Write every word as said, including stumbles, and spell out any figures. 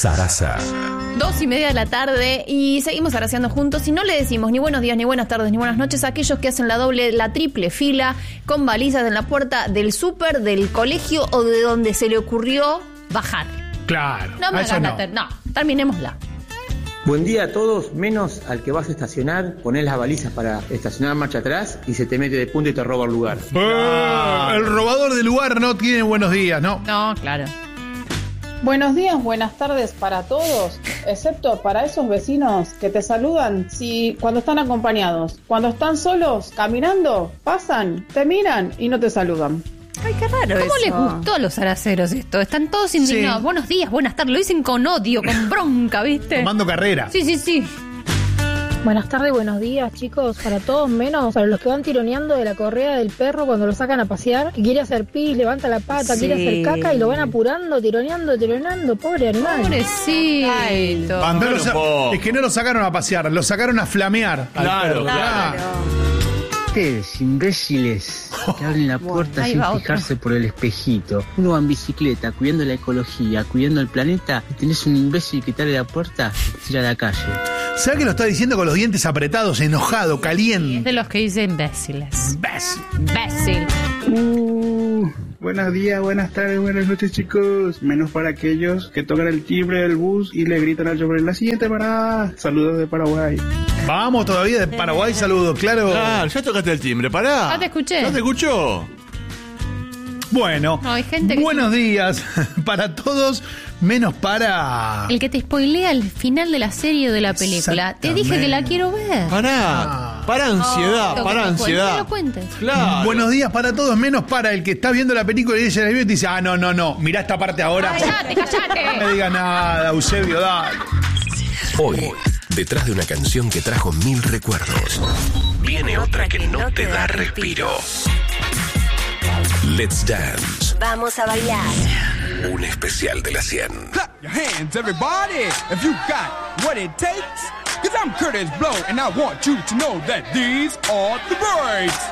Sarasa. Dos y media de la tarde y seguimos araceando juntos y no le decimos ni buenos días, ni buenas tardes, ni buenas noches a aquellos que hacen la doble, la triple fila con balizas en la puerta del súper, del colegio o de donde se le ocurrió bajar. Claro. No me hagas no. la ter- no, terminémosla. Buen día a todos, menos al que vas a estacionar, ponés las balizas para estacionar marcha atrás y se te mete de punta y te roba el lugar. Eh, el robador del lugar no tiene buenos días, ¿no? No, claro. Buenos días, buenas tardes para todos, excepto para esos vecinos que te saludan si cuando están acompañados. Cuando están solos, caminando, pasan, te miran y no te saludan. Ay, qué raro. ¿Cómo eso? les gustó a los araceros esto? Están todos indignados. Sí. Buenos días, buenas tardes. Lo dicen con odio, con bronca, ¿viste? Tomando carrera. Sí, sí, sí. Buenas tardes, buenos días, chicos, para todos menos para los que van tironeando de la correa del perro cuando lo sacan a pasear y quiere hacer pis, levanta la pata, Sí. quiere hacer caca y lo van apurando, tironeando, tironeando, pobre animal. Pobrecito. No lo un sa- poco. es que no lo sacaron a pasear, lo sacaron a flamear. al Claro, perro. claro. Ustedes, imbéciles, que abren la puerta ahí sin va otro. fijarse por el espejito. Uno va en bicicleta, cuidando la ecología, cuidando el planeta, y tenés un imbécil que te abre la puerta y te tira a la calle. ¿Sabes que lo está diciendo con los dientes apretados, enojado, Es caliente? de los que dicen imbéciles. Imbécil. Imbécil. Uh, buenos días, buenas tardes, buenas noches, chicos. Menos para aquellos que tocan el timbre del bus y le gritan al chofer: la siguiente parada. Saludos de Paraguay. Vamos todavía de Paraguay, saludos, claro. Claro, ya tocaste el timbre, pará. Ya te escuché. ¿Ya te escuchó? Bueno, No, hay gente que- buenos días para todos, menos para... El que te spoilea el final de la serie o de la película. Te dije que la quiero ver. Pará, para ansiedad, Oh, para que me cuentes, ansiedad. que lo cuentes. Claro. Buenos días para todos, menos para el que está viendo la película y ella la vio y te dice, ah, no, no, no, mirá esta parte ahora. Cállate, No cállate. me digas nada, Eusebio, dale. Hoy, detrás de una canción que trajo mil recuerdos, viene otra que no te da respiro. Let's Dance, Vamos a bailar. un especial de la cien. Clap your hands, everybody, if you got what it takes. Cause I'm Curtis Blow, and I want you to know that these are the breaks.